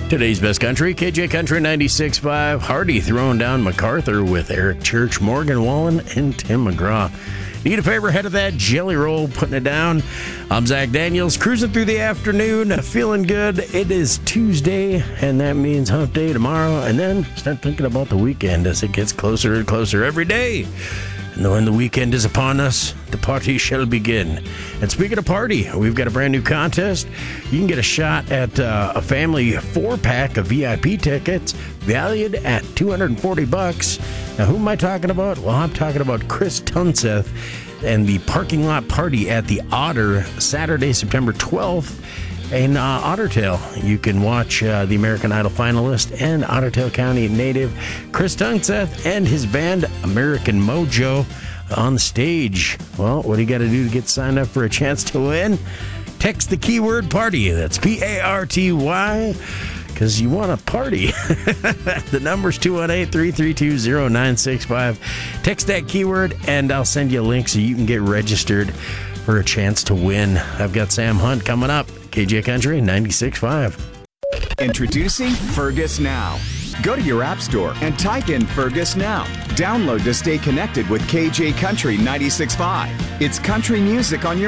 Today's Best Country, KJ Country 96.5. Hardy throwing down MacArthur with Eric Church, Morgan Wallen, and Tim McGraw. Need a favor ahead of that Jelly Roll, putting it down. I'm Zach Daniels, cruising through the afternoon, feeling good. It is Tuesday, and that means hump day tomorrow. And then start thinking about the weekend as it gets closer and closer every day. And when the weekend is upon us, the party shall begin. And speaking of party, we've got a brand new contest. You can get a shot at a family 4-pack of VIP tickets valued at $240. Now, who am I talking about? Well, I'm talking about Chris Tunseth and the parking lot party at the Otter, Saturday, September 12th. In Ottertail, you can watch the American Idol finalist and Ottertail County native Chris Tunseth and his band American Mojo on the stage. Well, what do you got to do to get signed up for a chance to win? Text the keyword party. That's PARTY, because you want to party. The number's 218-332-0965. Text that keyword, and I'll send you a link so you can get registered for a chance to win. I've got Sam Hunt coming up. KJ Country 96.5. Introducing Fergus Now. Go to your app store and type in Fergus Now. Download to stay connected with KJ Country 96.5. It's country music on your